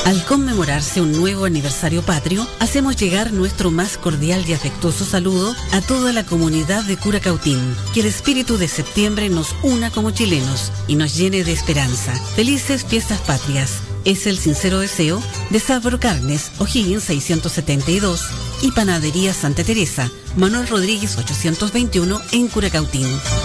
Al conmemorarse un nuevo aniversario patrio, hacemos llegar nuestro más cordial y afectuoso saludo a toda la comunidad de Curacautín. Que el espíritu de septiembre nos una como chilenos y nos llene de esperanza. Felices fiestas patrias. Es el sincero deseo de Sabro Carnes, O'Higgins 672 y Panadería Santa Teresa, Manuel Rodríguez 821 en Curacautín.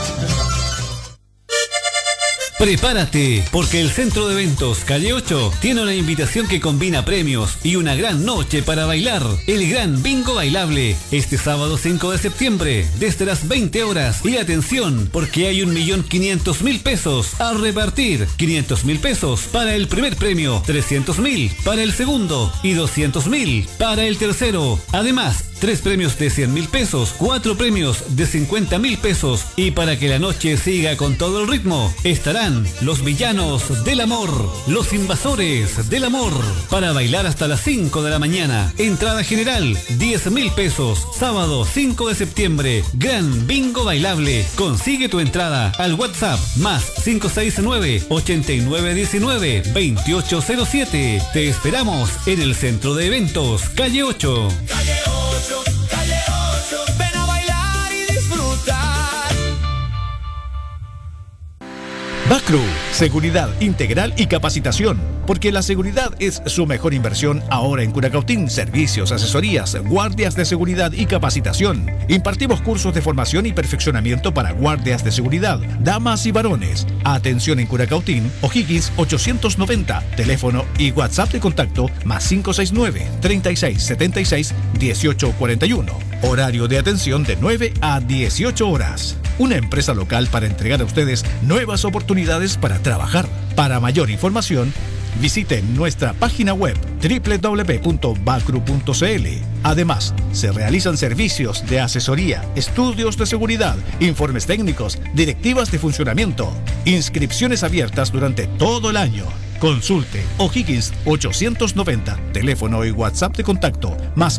Prepárate, porque el Centro de Eventos Calle 8 tiene una invitación que combina premios y una gran noche para bailar. El Gran Bingo Bailable, este sábado 5 de septiembre, desde las 20 horas. Y atención, porque hay 1.500.000 pesos a repartir. 500.000 pesos para el primer premio, 300.000 para el segundo y 200.000 para el tercero. Además, 3 premios de 100.000 pesos, 4 premios de 50.000 pesos. Y para que la noche siga con todo el ritmo, estarán los villanos del amor, los invasores del amor, para bailar hasta las 5 de la mañana. Entrada general, 10.000 pesos. Sábado 5 de septiembre, Gran Bingo Bailable. Consigue tu entrada al WhatsApp más 569-8919-2807. Te esperamos en el Centro de Eventos Calle 8. Calle 8, Calle 8, ven a bailar y disfrutar. Bacru, seguridad integral y capacitación, porque la seguridad es su mejor inversión ahora en Curacautín. Servicios, asesorías, guardias de seguridad y capacitación. Impartimos cursos de formación y perfeccionamiento para guardias de seguridad, damas y varones. Atención en Curacautín, O'Higgins 890, teléfono y WhatsApp de contacto más 569-3676-1841. Horario de atención de 9 a 18 horas. Una empresa local para entregar a ustedes nuevas oportunidades para trabajar. Para mayor información, visiten nuestra página web www.bacru.cl. Además, se realizan servicios de asesoría, estudios de seguridad, informes técnicos, directivas de funcionamiento, inscripciones abiertas durante todo el año. Consulte O'Higgins 890, teléfono y WhatsApp de contacto más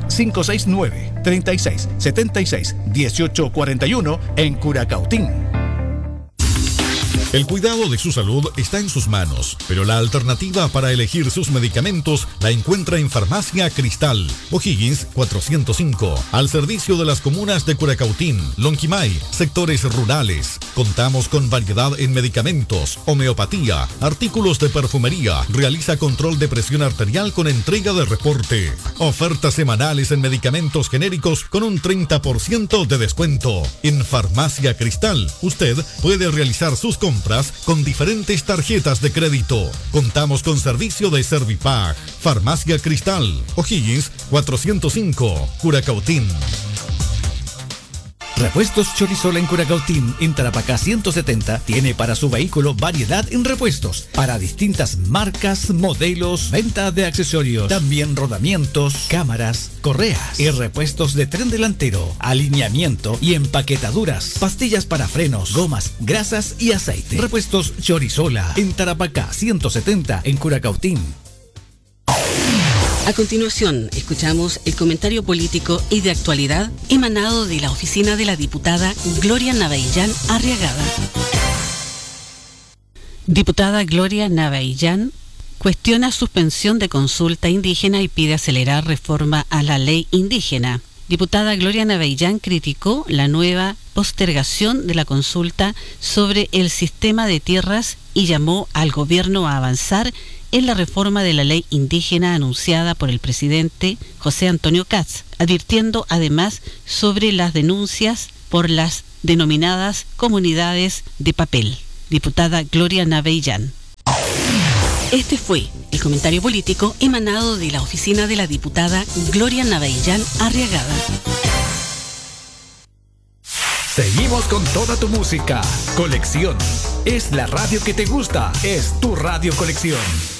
569-3676-1841 en Curacautín. El cuidado de su salud está en sus manos, pero la alternativa para elegir sus medicamentos la encuentra en Farmacia Cristal, O'Higgins 405, al servicio de las comunas de Curacautín, Lonquimay, sectores rurales. Contamos con variedad en medicamentos, homeopatía, artículos de perfumería, realiza control de presión arterial con entrega de reporte. Ofertas semanales en medicamentos genéricos con un 30% de descuento. En Farmacia Cristal, usted puede realizar sus compras con diferentes tarjetas de crédito. Contamos con servicio de Servipack. Farmacia Cristal, O'Higgins 405, Curacautín. Repuestos Chorizola en Curacautín, en Tarapacá 170, tiene para su vehículo variedad en repuestos para distintas marcas, modelos, venta de accesorios, también rodamientos, cámaras, correas y repuestos de tren delantero, alineamiento y empaquetaduras, pastillas para frenos, gomas, grasas y aceite. Repuestos Chorizola en Tarapacá 170, en Curacautín. A continuación, escuchamos el comentario político y de actualidad emanado de la oficina de la diputada Gloria Navaillán Arriagada. Diputada Gloria Navaillán cuestiona suspensión de consulta indígena y pide acelerar reforma a la ley indígena. Diputada Gloria Navaillán criticó la nueva postergación de la consulta sobre el sistema de tierras y llamó al gobierno a avanzar en la reforma de la ley indígena anunciada por el presidente José Antonio Kast, advirtiendo además sobre las denuncias por las denominadas comunidades de papel. Diputada Gloria Navaillán. Este fue el comentario político emanado de la oficina de la diputada Gloria Navaillán Arriagada. Seguimos con toda tu música. Colección. Es la radio que te gusta. Es tu radio Colección.